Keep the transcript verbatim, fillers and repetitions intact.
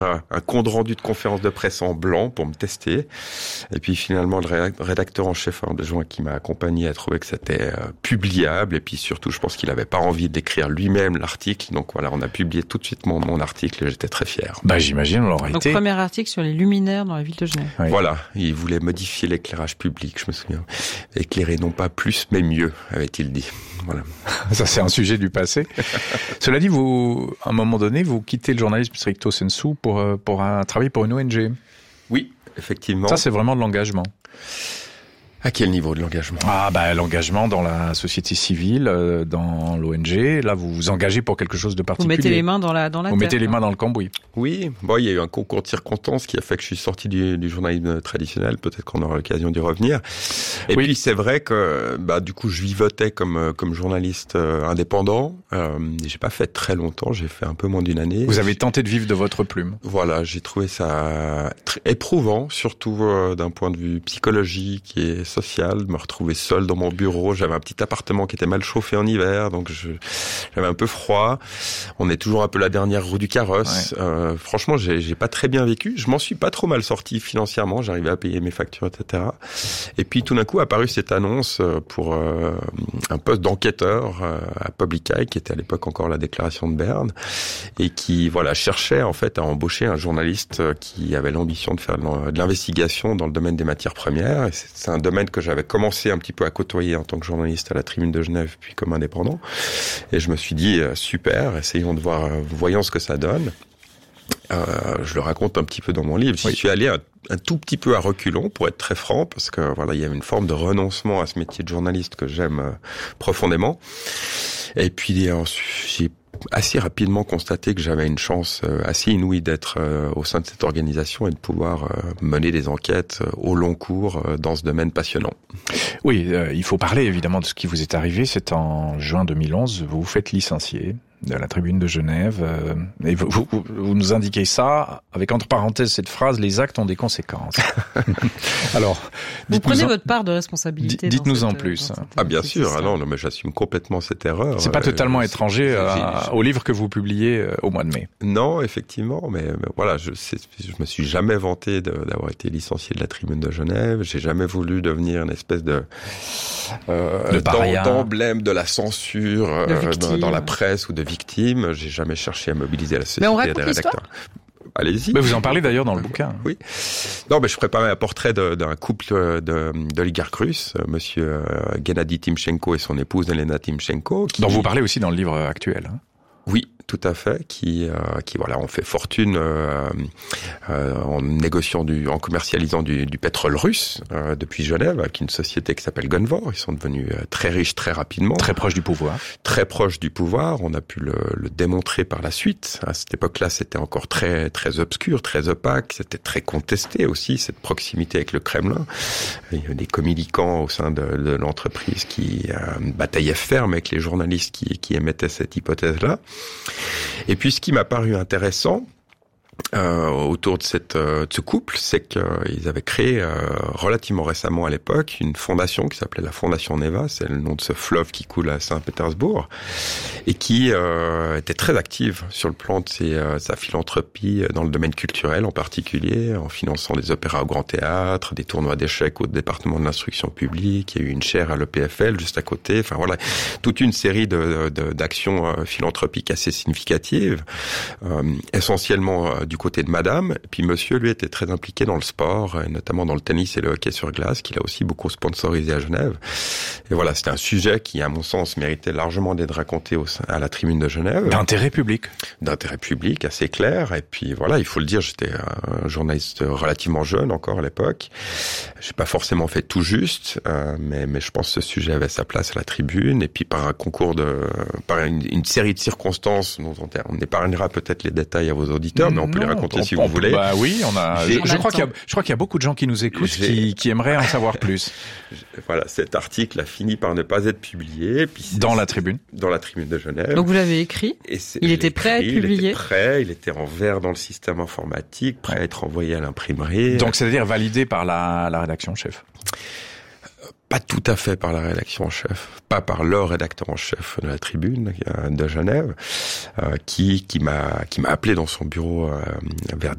un compte rendu de conférence de presse en blanc pour me tester. Et puis finalement, le rédacteur en chef adjoint qui m'a accompagné a trouvé que c'était euh, publiable. Et puis surtout, je pense qu'il avait pas envie d'écrire lui-même l'article. Donc voilà, on a publié tout de suite mon, mon article et j'étais très fier. Bah j'imagine, on l'aurait Donc été. premier article sur les luminaires dans la ville de Genève. Oui. Voilà, il voulait modifier l'éclairage public, je me souviens. Éclairer non pas plus, mais mieux, avait-il dit. Voilà. Ça, c'est un sujet du passé. Cela dit, vous, à un moment donné, vous quittez le journalisme stricto sensu pour, pour un, travailler pour une O N G. Oui, effectivement. Ça, c'est vraiment de l'engagement. À quel niveau de l'engagement ? Ah bah l'engagement dans la société civile, euh, dans l'O N G. Là, vous vous engagez pour quelque chose de particulier. Vous mettez les mains dans la dans la Vous terre, mettez les quoi. mains dans le cambouis. Oui, bon, il y a eu un concours de circonstances qui a fait que je suis sorti du, du journalisme traditionnel. Peut-être qu'on aura l'occasion d'y revenir. Et oui. puis c'est vrai que bah du coup je vivotais comme comme journaliste euh, indépendant. Euh, j'ai pas fait très longtemps. J'ai fait un peu moins d'une année. Vous avez tenté de vivre de votre plume. Voilà, j'ai trouvé ça très éprouvant, surtout euh, d'un point de vue psychologique et social, de me retrouver seul dans mon bureau. J'avais un petit appartement qui était mal chauffé en hiver, donc je, j'avais un peu froid. On est toujours un peu la dernière roue du carrosse. Ouais. Euh, franchement, j'ai, j'ai pas très bien vécu. Je m'en suis pas trop mal sorti financièrement. J'arrivais à payer mes factures, et cetera. Et puis tout d'un coup, a apparu cette annonce pour euh, un poste d'enquêteur euh, à Public Eye, qui était à l'époque encore la Déclaration de Berne, et qui voilà cherchait en fait à embaucher un journaliste qui avait l'ambition de faire de l'investigation dans le domaine des matières premières. Et c'est, c'est un domaine que j'avais commencé un petit peu à côtoyer en tant que journaliste à la Tribune de Genève, puis comme indépendant. Et je me suis dit, super, essayons de voir, voyons ce que ça donne. Euh, je le raconte un petit peu dans mon livre. J'y oui. suis allé un, un tout petit peu à reculons, pour être très franc, parce que voilà, il y avait une forme de renoncement à ce métier de journaliste que j'aime euh, profondément. Et puis, euh, j'ai assez rapidement constaté que j'avais une chance assez inouïe d'être au sein de cette organisation et de pouvoir mener des enquêtes au long cours dans ce domaine passionnant. Oui, euh, il faut parler évidemment de ce qui vous est arrivé. C'est en juin deux mille onze, vous vous faites licencier de la Tribune de Genève. Euh, et vous, vous, vous nous indiquez ça, avec entre parenthèses cette phrase, les actes ont des conséquences. Alors, vous prenez en, votre part de responsabilité. Dites-nous dans en cette, plus. dans cette, ah bien sûr, ah non, non, mais j'assume complètement cette erreur. C'est pas totalement euh, étranger euh, au livre que vous publiez euh, au mois de mai. Non, effectivement, mais, mais voilà, je, c'est, je me suis jamais vanté de, d'avoir été licencié de la Tribune de Genève. J'ai jamais voulu devenir une espèce de, euh, de d'emblème de la censure euh, dans, dans la presse ou de victime. J'ai jamais cherché à mobiliser la société des rédacteurs. Allez-y. Mais vous en parlez d'ailleurs dans le bouquin. Oui. Non, mais je préparais un portrait de, d'un couple de, d'oligarques russes, monsieur Gennady Timchenko et son épouse Elena Timchenko. Qui... dont vous parlez aussi dans le livre actuel. Hein. Oui, tout à fait, qui euh, qui voilà, ont fait fortune euh, euh, en négociant du, en commercialisant du, du pétrole russe euh, depuis Genève, avec une société qui s'appelle Gunvor. Ils sont devenus euh, très riches très rapidement, très proches du pouvoir, très proches du pouvoir. On a pu le, le démontrer par la suite. À cette époque-là, c'était encore très très obscur, très opaque. C'était très contesté aussi cette proximité avec le Kremlin. Il y a des communicants au sein de, de l'entreprise qui euh, bataillaient ferme avec les journalistes qui qui émettaient cette hypothèse-là. Et puis, ce qui m'a paru intéressant euh, autour de, cette, euh, de ce couple, c'est qu'ils avaient créé euh, relativement récemment à l'époque une fondation qui s'appelait la Fondation Neva, c'est le nom de ce fleuve qui coule à Saint-Pétersbourg, et qui euh, était très active sur le plan de ses, euh, sa philanthropie dans le domaine culturel en particulier, en finançant des opéras au Grand Théâtre, des tournois d'échecs au département de l'instruction publique. Il y a eu une chaire à l'E P F L juste à côté. Enfin voilà, toute une série de, de, d'actions euh, philanthropiques assez significatives, euh, essentiellement euh, du côté de madame. Et puis monsieur, lui, était très impliqué dans le sport, et notamment dans le tennis et le hockey sur glace, qu'il a aussi beaucoup sponsorisé à Genève. Et voilà, c'était un sujet qui, à mon sens, méritait largement d'être raconté au, à la Tribune de Genève. D'intérêt public. D'intérêt public, assez clair. Et puis voilà, il faut le dire, j'étais un journaliste relativement jeune encore à l'époque. J'ai pas forcément fait tout juste, euh, mais, mais je pense que ce sujet avait sa place à la Tribune. Et puis par un concours de, par une, une série de circonstances dont on, on épargnera peut-être les détails à vos auditeurs, mais on peut non, les raconter on, si on, vous voulez. Bah oui, on a. Je, je crois qu'il y a, je crois qu'il y a beaucoup de gens qui nous écoutent qui, qui aimeraient en savoir plus. Voilà, cet article a fini par ne pas être publié. Puis dans la Tribune. Dans la Tribune de Genève. Donc vous l'avez écrit. Et il était prêt écrit, à être publié. Il était prêt. Il était en vert dans le système informatique, prêt à être envoyé à l'imprimerie. Donc c'est-à-dire validé par la, la rédaction chef. Pas tout à fait par la rédaction en chef, pas par le rédacteur en chef de la Tribune de Genève, euh, qui qui m'a qui m'a appelé dans son bureau euh, vers